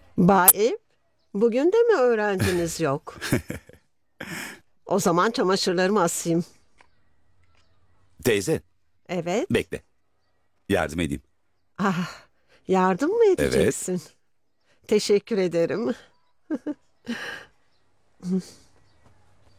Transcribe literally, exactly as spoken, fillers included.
Bay, bugün de mi öğrenciniz yok? O zaman çamaşırlarımı asayım. Teyze, Evet. bekle. Yardım edeyim. Ah, yardım mı Evet. edeceksin? Teşekkür ederim.